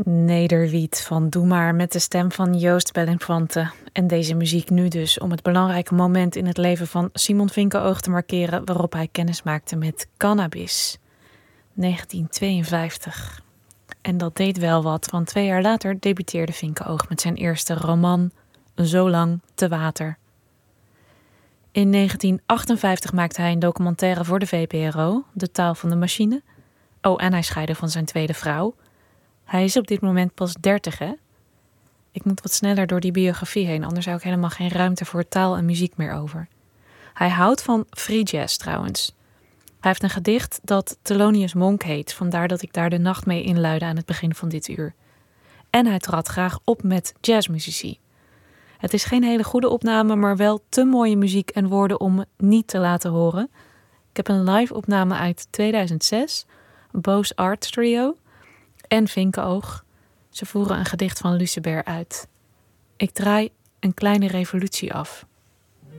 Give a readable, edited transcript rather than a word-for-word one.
Nederwiet van Doe maar met de stem van Joost Bellinfante. En deze muziek nu dus om het belangrijke moment in het leven van Simon Vinkenoog te markeren waarop hij kennis maakte met cannabis. 1952. En dat deed wel wat, want 2 jaar later debuteerde Vinkenoog met zijn eerste roman Zo lang te water. In 1958 maakte hij een documentaire voor de VPRO, De Taal van de Machine. Oh, en hij scheidde van zijn tweede vrouw. Hij is op dit moment pas 30, hè? Ik moet wat sneller door die biografie heen, anders zou ik helemaal geen ruimte voor taal en muziek meer over. Hij houdt van free jazz trouwens. Hij heeft een gedicht dat Thelonious Monk heet, vandaar dat ik daar de nacht mee inluidde aan het begin van dit uur. En hij trad graag op met jazzmuzici. Het is geen hele goede opname, maar wel te mooie muziek en woorden om niet te laten horen. Ik heb een live opname uit 2006, Bose Art Trio en Vinkenoog. Ze voeren een gedicht van Lucebert uit. Ik draai Een kleine revolutie af.